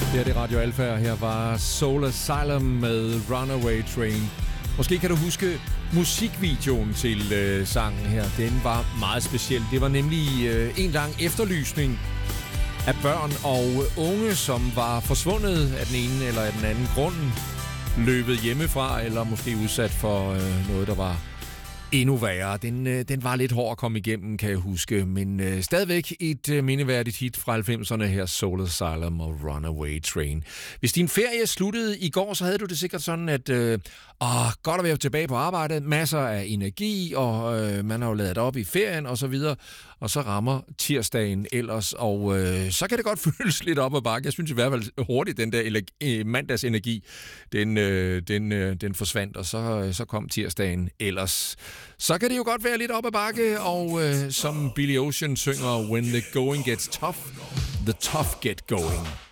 Det er det Radio Alfa, og her var Soul Asylum med Runaway Train. Måske kan du huske musikvideoen til sangen her. Den var meget speciel. Det var nemlig en lang efterlysning af børn og unge, som var forsvundet af den ene eller af den anden grund, løbet hjemmefra, eller måske udsat for noget, der var endnu værre. Den var lidt hård at komme igennem, kan jeg huske, men stadigvæk et mindeværdigt hit fra 90'erne her, Soul Asylum og Runaway Train. Hvis din ferie sluttede i går, så havde du det sikkert sådan, at godt at være tilbage på arbejdet, masser af energi, og man har jo ladet op i ferien og så videre, og så rammer tirsdagen ellers, og så kan det godt føles lidt op ad bakke. Jeg synes i hvert fald hurtigt, den der mandagsenergi, den forsvandt, og så kom tirsdagen ellers. Så kan det jo godt være lidt op ad bakke, og som Billy Ocean synger, When the going gets tough, the tough get going.